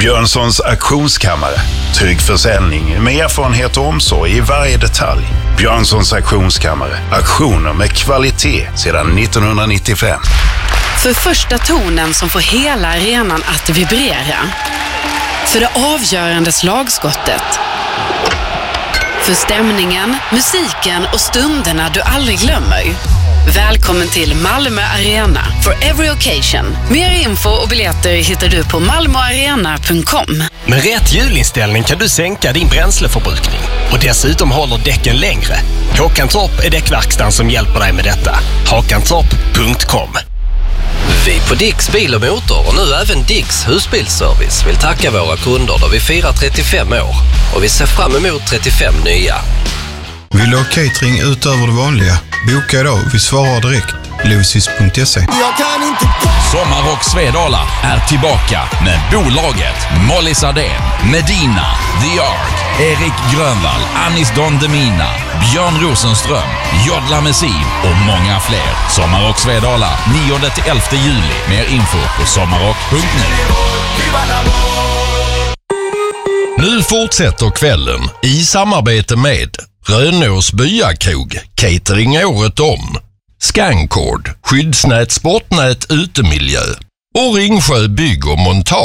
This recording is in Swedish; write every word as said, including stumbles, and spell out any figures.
Björnssons auktionskammare. Trygg försäljning med erfarenhet och omsorg i varje detalj. Björnssons auktionskammare. Auktioner med kvalitet sedan nittonhundranittiofem. För första tonen som får hela arenan att vibrera. För det avgörande slagskottet. För stämningen, musiken och stunderna du aldrig glömmer. Välkommen till Malmö Arena for every occasion. Mer info och biljetter hittar du på malmo arena punkt com. Med rätt hjulinställning kan du sänka din bränsleförbrukning och dessutom håller däcken längre. Håkantorp är däckverkstan som hjälper dig med detta. hakantorp punkt com. Vi på Dicks Bil och Motor och nu även Dicks Husbilsservice vill tacka våra kunder då vi firar trettiofem år och vi ser fram emot trettiofem nya. Vill du ha catering utöver det vanliga? Boka idag, vi svarar direkt. Lucis punkt se. Sommarrock Svedala är tillbaka med bolaget Molly Sardén, Medina, The Ark, Erik Grönvall, Anis Don Demina, Björn Rosenström, Jodla Messin och många fler. Sommarrock Svedala nionde till elfte juli. Mer info på sommarrock punkt nu. Nu fortsätter kvällen i samarbete med Rönås Byakrog, catering året om. Scankord, skyddsnät, sportnät, utemiljö och Ringsjö bygg och montage.